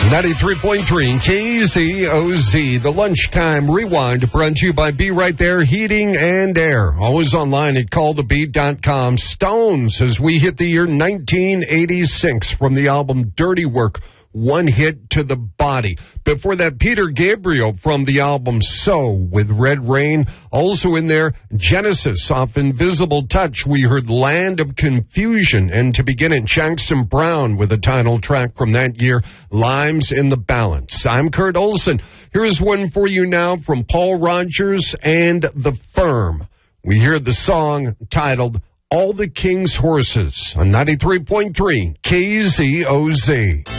93.3 KZOZ, the Lunchtime Rewind, brought to you by Be Right There Heating and Air. Always online at callthebeat.com. Stones, as we hit the year 1986 from the album Dirty Work, One Hit to the Body. Before that, Peter Gabriel from the album So with Red Rain. Also in there, Genesis off Invisible Touch. We heard Land of Confusion. And to begin it, Jackson Browne with the title track from that year, Limes in the Balance. I'm Kurt Olson. Here's one for you now from Paul Rogers and The Firm. We hear the song titled All the King's Horses on 93.3 KZOZ.